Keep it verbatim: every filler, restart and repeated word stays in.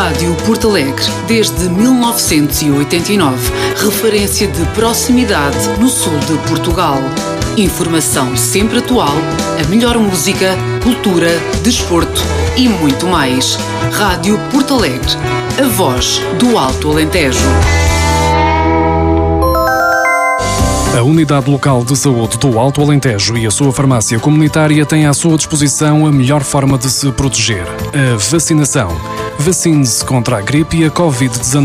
Rádio Porto Alegre, desde mil novecentos e oitenta e nove, referência de proximidade no sul de Portugal. Informação sempre atual, a melhor música, cultura, desporto e muito mais. Rádio Porto Alegre, a voz do Alto Alentejo. A Unidade Local de Saúde do Alto Alentejo e a sua farmácia comunitária têm à sua disposição a melhor forma de se proteger: a vacinação. Vacine-se contra a gripe e a covid dezenove.